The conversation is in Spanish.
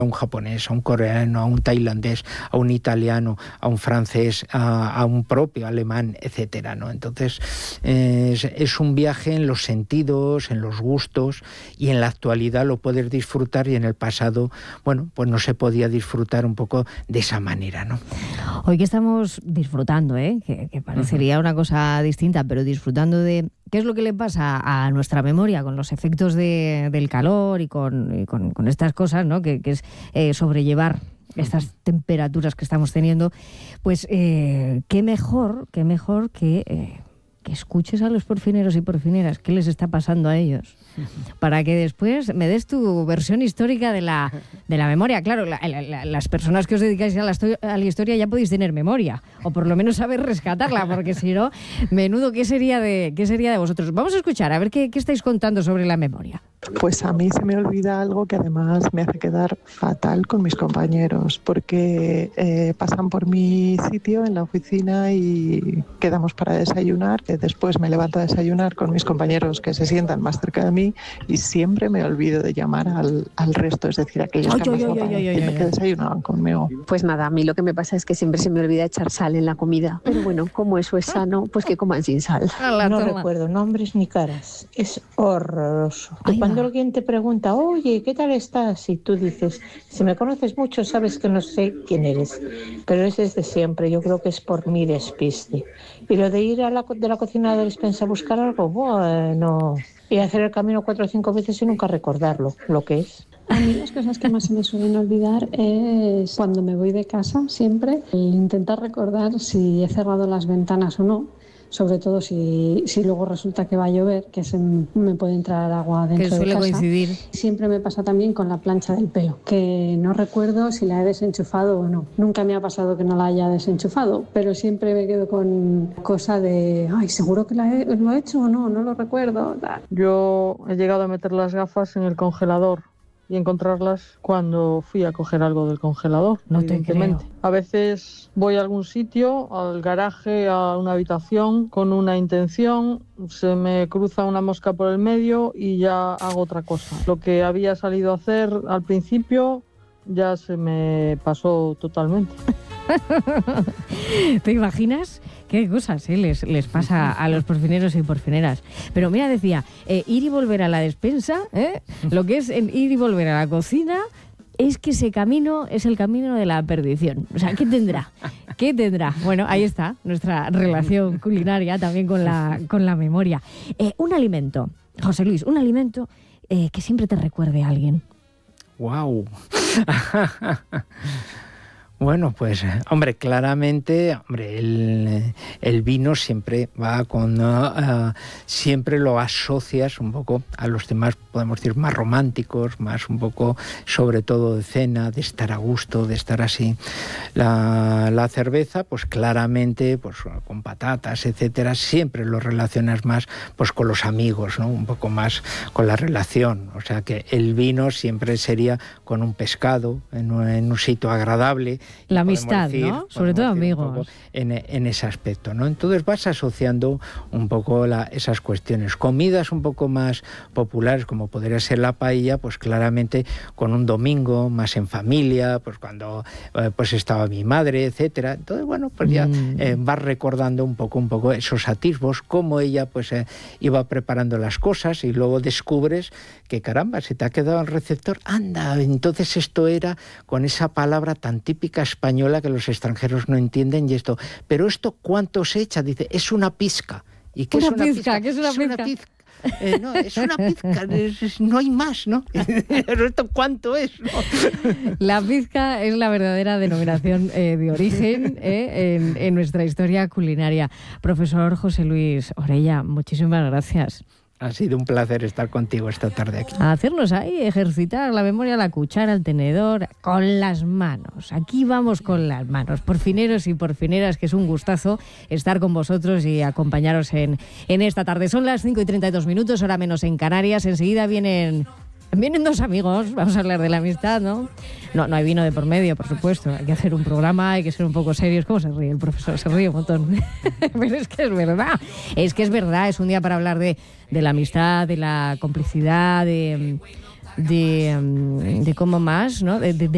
a un japonés, a un coreano, a un tailandés, a un italiano, a un francés, a un propio alemán, etcétera, ¿no? Entonces es un viaje en los sentidos, en los gustos, y en la actualidad lo puedes disfrutar y en el pasado, bueno, pues no se podía disfrutar un poco de esa manera, ¿no? Hoy que estamos disfrutando, que parecería una cosa distinta, pero disfrutando de qué es lo que le pasa a nuestra memoria con los efectos del calor y con estas cosas, ¿no? Que es sobrellevar estas temperaturas que estamos teniendo, pues qué mejor que escuches a los porfineros y porfineras qué les está pasando a ellos, para que después me des tu versión histórica de la memoria. Claro, las personas que os dedicáis a la historia ya podéis tener memoria, o por lo menos saber rescatarla, porque si no, menudo, ¿qué sería de vosotros? Vamos a escuchar, a ver qué estáis contando sobre la memoria. Pues a mí se me olvida algo que además me hace quedar fatal con mis compañeros, porque pasan por mi sitio en la oficina y quedamos para desayunar. Después me levanto a desayunar con mis compañeros que se sientan más cerca de mí y siempre me olvido de llamar al resto, es decir, aquellos que desayunaban conmigo. Pues nada, a mí lo que me pasa es que siempre se me olvida echar sal en la comida. Pero bueno, como eso es sano, pues que coman sin sal. No recuerdo nombres ni caras. Es horroroso. Cuando alguien te pregunta, oye, ¿qué tal estás? Y tú dices, si me conoces mucho, sabes que no sé quién eres. Pero es desde siempre, yo creo que es por mi despiste. Y lo de ir de la cocina a la despensa a buscar algo, bueno, y hacer el camino 4 o 5 veces y nunca recordarlo, lo que es. A mí las cosas que más se me suelen olvidar es cuando me voy de casa, siempre, el intentar recordar si he cerrado las ventanas o no. Sobre todo si luego resulta que va a llover, que me puede entrar agua dentro de casa. Que suele coincidir. Siempre me pasa también con la plancha del pelo, que no recuerdo si la he desenchufado o no. Nunca me ha pasado que no la haya desenchufado, pero siempre me quedo con cosa de, ay, ¿seguro que lo he hecho o no? No lo recuerdo. Yo he llegado a meter las gafas en el congelador y encontrarlas cuando fui a coger algo del congelador. No te creo. A veces voy a algún sitio, al garaje, a una habitación, con una intención, se me cruza una mosca por el medio y ya hago otra cosa. Lo que había salido a hacer al principio ya se me pasó totalmente. ¿Te imaginas? Qué cosas les pasa a los porfineros y porfineras. Pero mira, decía, ir y volver a la despensa, lo que es ir y volver a la cocina, es que ese camino es el camino de la perdición. O sea, ¿qué tendrá? ¿Qué tendrá? Bueno, ahí está nuestra relación culinaria también con la memoria. Un alimento, José Luis, un alimento que siempre te recuerde a alguien. ¡Guau! Bueno, pues, hombre, claramente, el vino siempre va con... siempre lo asocias un poco a los temas, podemos decir, más románticos, más un poco, sobre todo de cena, de estar a gusto, de estar así. La cerveza, pues claramente, pues con patatas, etcétera, siempre lo relacionas más pues con los amigos, ¿no? Un poco más con la relación. O sea que el vino siempre sería con un pescado, en un sitio agradable. La amistad, decir, ¿no? Sobre todo amigos. En ese aspecto, ¿no? Entonces vas asociando un poco esas cuestiones. Comidas un poco más populares, como podría ser la paella, pues claramente con un domingo más en familia, pues cuando pues estaba mi madre, etcétera. Entonces, bueno, pues ya vas recordando un poco esos atisbos, cómo ella pues iba preparando las cosas y luego descubres que, caramba, se te ha quedado el receptor. Anda, entonces esto era con esa palabra tan típica española que los extranjeros no entienden, y esto, pero esto ¿cuánto se echa? Dice, es una pizca. ¿Y qué es una pizca? ¿Qué es una pizca? No, es una pizca, no hay más, ¿no? Pero esto ¿cuánto es? ¿No? La pizca es la verdadera denominación de origen en nuestra historia culinaria. Profesor José Luis Orella, muchísimas gracias. Ha sido un placer estar contigo esta tarde aquí. A hacernos ahí, ejercitar la memoria, la cuchara, el tenedor, con las manos. Aquí vamos con las manos. Porfineros y porfineras, que es un gustazo estar con vosotros y acompañaros en esta tarde. Son las 5:32, hora menos en Canarias. Enseguida vienen dos amigos, vamos a hablar de la amistad, ¿no? No hay vino de por medio, por supuesto. Hay que hacer un programa, hay que ser un poco serios. ¿Cómo se ríe el profesor? Se ríe un montón. Pero es que es verdad. Es verdad. Es un día para hablar de la amistad, de la complicidad, de cómo más, ¿no? De